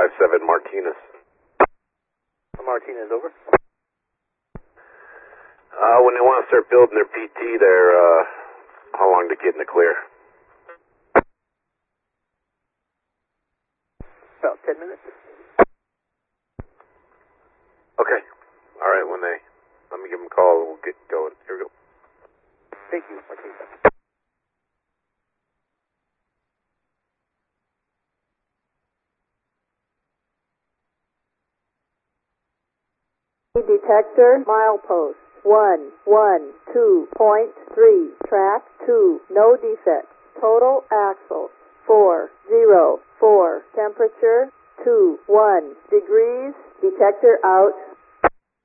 57 Martinez. Martinez, over. When they want to start building their PT there, how long to get in the clear? About 10 minutes. Okay. All right, let me give them a call and we'll get going. Here we go. Thank you, Martinez. Detector, milepost 112.3, track 2, no defects. Total axle 404, temperature 21 degrees. Detector out.